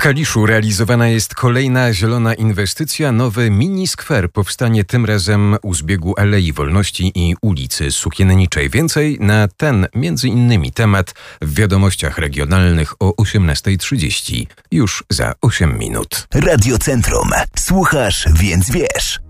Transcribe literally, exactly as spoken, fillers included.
Kaliszu realizowana jest kolejna zielona inwestycja. Nowy mini-skwer powstanie tym razem u zbiegu Alei Wolności i ulicy Sukienniczej. Więcej na ten, między innymi temat w wiadomościach regionalnych o osiemnasta trzydzieści. Już za osiem minut. Radio Centrum. Słuchasz, więc wiesz.